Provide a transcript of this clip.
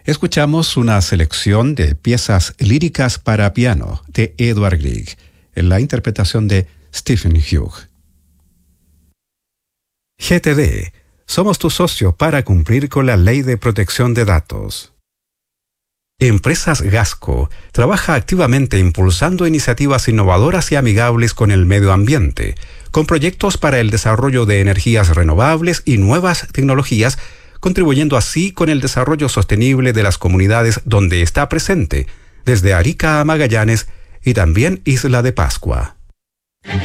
Escuchamos una selección de piezas líricas para piano de Edvard Grieg, en la interpretación de Stephen Hugh. GTD. Somos tu socio para cumplir con la Ley de Protección de Datos. Empresas Gasco trabaja activamente impulsando iniciativas innovadoras y amigables con el medio ambiente, con proyectos para el desarrollo de energías renovables y nuevas tecnologías, contribuyendo así con el desarrollo sostenible de las comunidades donde está presente, desde Arica a Magallanes y también Isla de Pascua.